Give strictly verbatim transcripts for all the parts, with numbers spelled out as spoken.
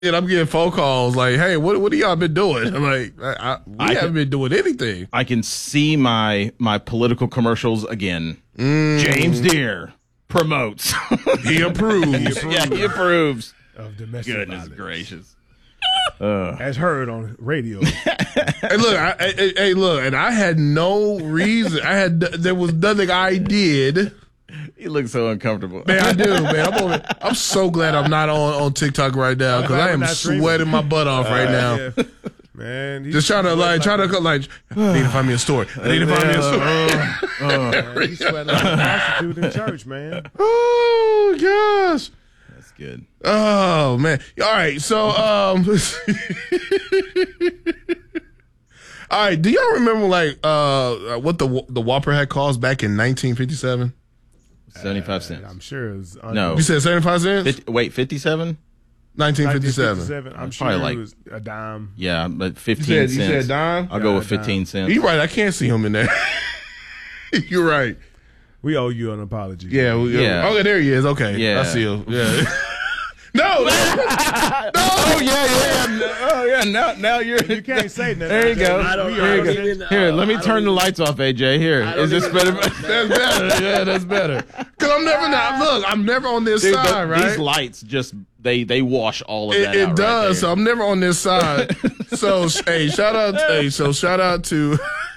And I'm getting phone calls like, "Hey, what what have y'all been doing?" I'm like, I, I, "We I haven't can, been doing anything." I can see my my political commercials again. Mm. James Deere promotes. He approves. He approves. Yeah, he approves. Of domestic Goodness violence. gracious. Uh. As heard on radio. Hey, look, I, I, hey, look, and I had no reason. I had there was nothing I did. He looks so uncomfortable. Man, I do, man. I'm, over, I'm so glad I'm not on, on TikTok right now because I am sweating my butt off right uh, now. Yeah. Man, just trying to like, trying to like, I need to find me a story. I need to find me a story. Uh, uh, man, he's sweating like a prostitute in church, man. Oh gosh, that's good. Oh man, all right. So, um, all right. Do y'all remember like uh what the the Whopper had cost back in nineteen fifty-seven? seventy-five cents. Uh, I'm sure it was. Un- no. You said seventy-five cents? fifty, wait, fifty-seven? nineteen fifty-seven. nineteen fifty-seven. I'm sure Probably it like, was a dime. Yeah, but fifteen you said, cents. You said dime? I'll yeah, go with fifteen cents. You're right. I can't see him in there. You're right. We owe you an apology. Yeah. We, yeah. Okay, there he is. Okay. Yeah. I see him. Yeah. No, no, no. Oh yeah, yeah. Oh yeah. Now, now you're. You can't say nothing. There you go. I don't, Here I you don't go. even, uh, Here, let me I turn the even, lights off, A J. Here, is this even, better? That's better. Yeah, that's better. Because I'm never not. Look, I'm never on this Dude, side, the, right? These lights just they they wash all of It, that it out. does. Right So I'm never on this side. So hey, shout out. Hey, so shout out to.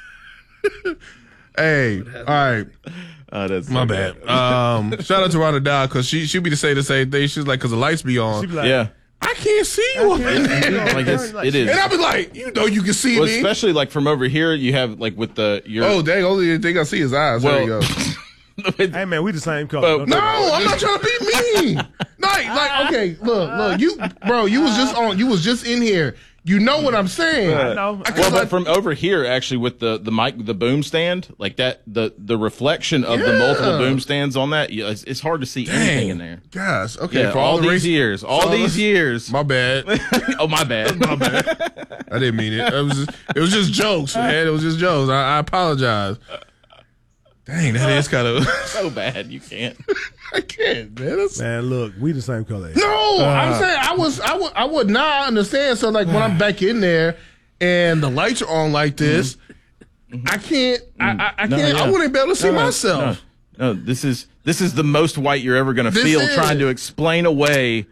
Hey, all right. Oh, that's My so bad. Um, shout out to Rhonda Dow because she she be to say the same thing. She's like, because the lights be on. She be like, yeah. I can't see you up in there. Like it's, it is. And I be like, you know, you can see Well, me. especially like from over here, you have like with the your. Oh, dang! Only thing I see is eyes. Well, there you go. hey man, we the same color. But, No, I'm not trying to be mean. Like, like, okay, look, look, you, bro, you was just on, you was just in here. You know what I'm saying? I know. I well, but like, from over here, actually, with the the mic, the boom stand, like that, the the reflection of Yeah. the multiple boom stands on that, yeah, it's, it's hard to see anything in there. Gosh, okay, Yeah, for all, all, the these race, years, all all these this- years. My bad. Oh, my bad. My bad. I didn't mean it. It was just, it was just jokes, man. It was just jokes. I, I apologize. Dang, that is kind of So bad, you can't. I can't, man. That's, Man, look, we the same color. no, I'm saying I was, I would, I would not understand. So like when I'm back in there and the lights are on like this, mm-hmm. I can't, I, I, I No, can't, yeah. I wouldn't be able to see No, no, myself. No, no, this is this is the most white you're ever going to This feel is. trying to explain away.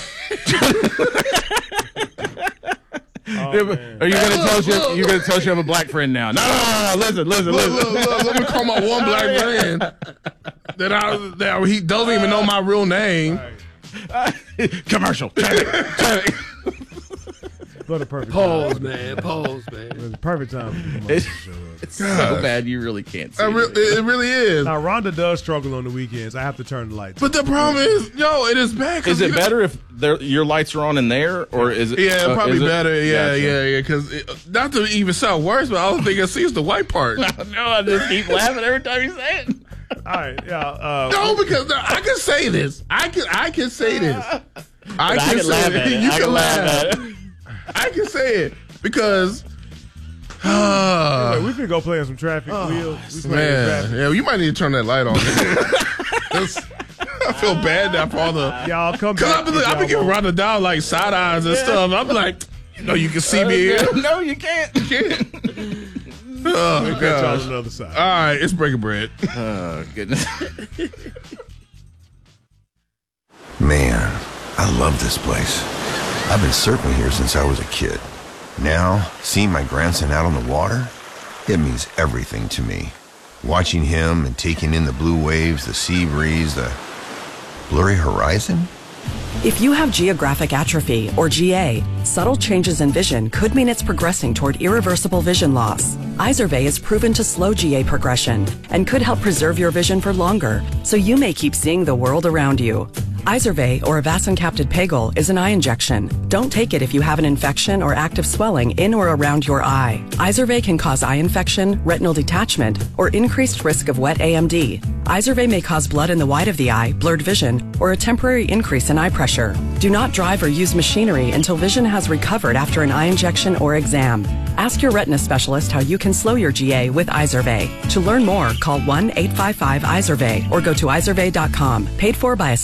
Oh, Are you going Hey, to look, tell us you look, you're going to tell us you have a black friend now? No, no, no, no, listen, listen, Look, listen. look, look, let me call my one black friend that I that he doesn't even know my real name. Commercial. Traffic. What a perfect Pause, time. man. Pause, It man. was a perfect time. For the It's, to show up. it's so bad you really can't see I re- it. it really is. Now Rhonda does struggle on the weekends. I have to turn the lights. But the problem is, yo, it is bad. 'cause Is it you- better if there- your lights are on in there, or is it? Yeah, uh, probably is it- better. Yeah, Gotcha. yeah, yeah. Because not to even sound worse, but all the thing I see is the white part. No, I just keep laughing every time you say it. All right, yeah. Uh, No, because no, I can say this. I can. I can say this. I I can, can say laugh it. at it. You I can can laugh laugh. at it. I can say it because. Uh, we can go play on some traffic wheels. We playing man, traffic. yeah, you might need to turn that light on. It's- I feel bad now for all the. Y'all come Cause back. I've been, if I've been y'all getting want. Rhonda down like side eyes and stuff. I'm like, you know, you can see me here. No, you can't. You can't. Oh We'll catch y'all on gosh. the other side. All right, it's breaking bread. Oh goodness. Man, I love this place. I've been surfing here since I was a kid. Now, seeing my grandson out on the water, it means everything to me. Watching him and taking in the blue waves, the sea breeze, the blurry horizon. If you have geographic atrophy, or G A, subtle changes in vision could mean it's progressing toward irreversible vision loss. Izervay is proven to slow G A progression and could help preserve your vision for longer, so you may keep seeing the world around you. Izervay, or avacincaptad pegol, is an eye injection. Don't take it if you have an infection or active swelling in or around your eye. Izervay can cause eye infection, retinal detachment, or increased risk of wet A M D. Izervay may cause blood in the white of the eye, blurred vision, or a temporary increase in eye pressure. Do not drive or use machinery until vision has recovered after an eye injection or exam. Ask your retina specialist how you can slow your G A with Izervay. To learn more, call one eight five five Izervay or go to izervay dot com. Paid for by Astellas Pharma.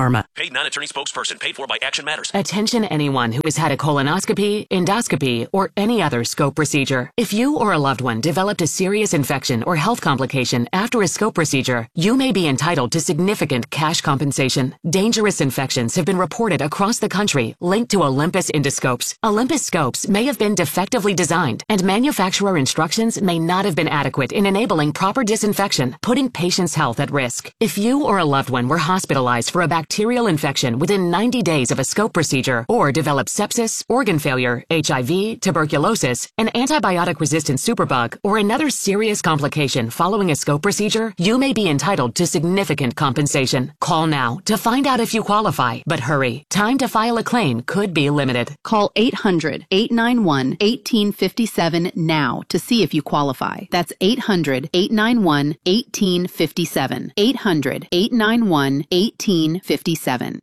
Pharma. Paid non-attorney spokesperson. Paid for by Action Matters. Attention anyone who has had a colonoscopy, endoscopy, or any other scope procedure. If you or a loved one developed a serious infection or health complication after a scope procedure, you may be entitled to significant cash compensation. Dangerous infections have been reported across the country linked to Olympus endoscopes. Olympus scopes may have been defectively designed, and manufacturer instructions may not have been adequate in enabling proper disinfection, putting patients' health at risk. If you or a loved one were hospitalized for a bacterial infection within ninety days of a scope procedure, or developed sepsis, organ failure, H I V, tuberculosis, an antibiotic-resistant superbug, or another serious complication following a scope procedure, you may be entitled to significant compensation. Call now to find out if you qualify, but hurry. Time to file a claim could be limited. Call eight hundred, eight nine one, one eight five seven now to see if you qualify. That's eight hundred, eight nine one, one eight five seven. eight hundred, eight nine one, one eight five seven.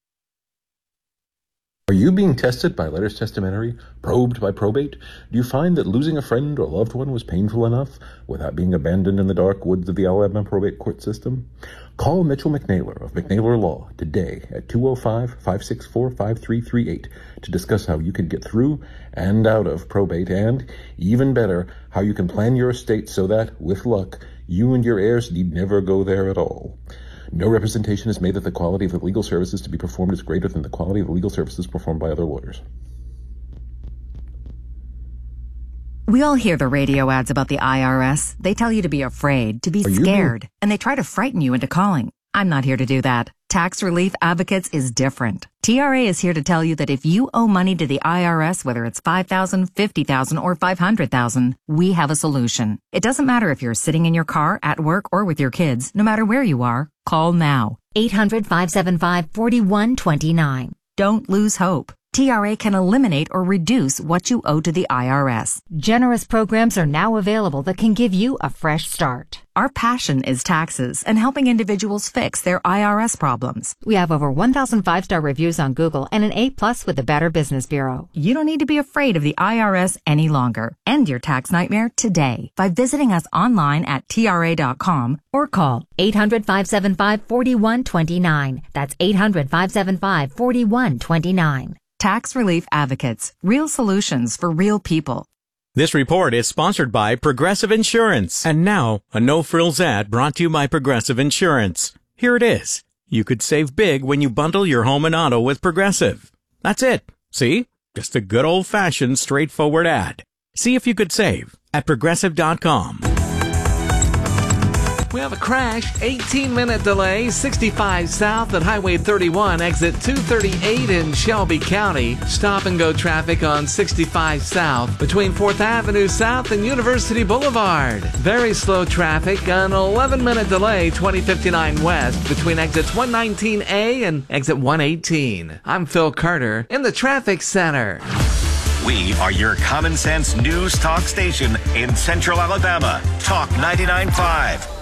Are you being tested by letters testamentary, probed by probate? Do you find that losing a friend or loved one was painful enough without being abandoned in the dark woods of the Alabama probate court system? Call Mitchell McNaylor of McNaylor Law today at two oh five, five six four, five three three eight to discuss how you can get through and out of probate, and, even better, how you can plan your estate so that, with luck, you and your heirs need never go there at all. No representation is made that the quality of the legal services to be performed is greater than the quality of the legal services performed by other lawyers. We all hear the radio ads about the I R S. They tell you to be afraid, to be scared, being... and they try to frighten you into calling. I'm not here to do that. Tax Relief Advocates is different. T R A is here to tell you that if you owe money to the I R S, whether it's five thousand dollars, fifty thousand dollars, or five hundred thousand dollars, we have a solution. It doesn't matter if you're sitting in your car, at work, or with your kids. No matter where you are, call now. eight hundred, five seven five, four one two nine. Don't lose hope. T R A can eliminate or reduce what you owe to the I R S. Generous programs are now available that can give you a fresh start. Our passion is taxes and helping individuals fix their I R S problems. We have over one thousand five-star reviews on Google and an A plus with the Better Business Bureau. You don't need to be afraid of the I R S any longer. End your tax nightmare today by visiting us online at T R A dot com or call eight hundred, five seven five, four one two nine. That's eight hundred, five seven five, four one two nine. Tax Relief Advocates. Real solutions for real people. This report is sponsored by Progressive Insurance. And now, a no-frills ad brought to you by Progressive Insurance. Here it is. You could save big when you bundle your home and auto with Progressive. That's it. See? Just a good old-fashioned, straightforward ad. See if you could save at Progressive dot com. We have a crash, eighteen minute delay, sixty-five south at Highway thirty-one, exit two thirty-eight in Shelby County. Stop and go traffic on sixty-five south between fourth Avenue South and University Boulevard. Very slow traffic, an eleven minute delay, twenty fifty-nine west between exits one nineteen A and exit one eighteen. I'm Phil Carter in the traffic center. We are your common sense news talk station in Central Alabama. Talk ninety-nine point five.